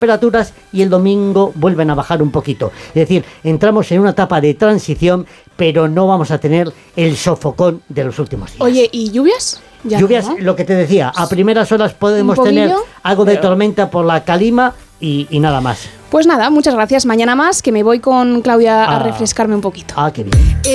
temperaturas y el domingo vuelven a bajar un poquito. Es decir, entramos en una etapa de transición, pero no vamos a tener el sofocón de los últimos días. Oye, ¿y lluvias? Ya Lluvias, no. lo que te decía, a primeras horas podemos tener algo de tormenta por la calima y nada más. Pues nada, muchas gracias. Mañana más, que me voy con Claudia a refrescarme un poquito. Ah, qué bien.